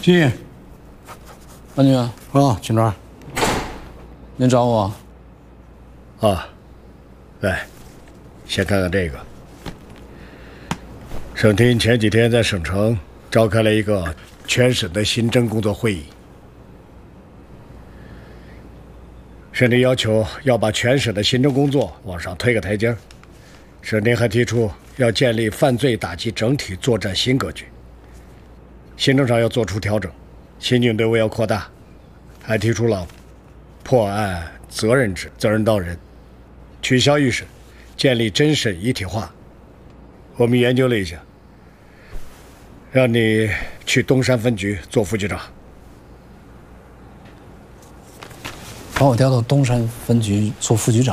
进。 安局。 警长。 您找我？ 啊，来，先看看这个。省厅前几天在省城召开了一个全省的刑侦工作会议，省厅要求要把全省的刑侦工作往上推个台阶儿。省厅还提出要建立犯罪打击整体作战新格局，行政上要做出调整，刑警队伍要扩大，还提出了破案责任制、责任到人，取消预审，建立侦审一体化。我们研究了一下，让你去东山分局做副局长。 把我调到东山分局做副局长。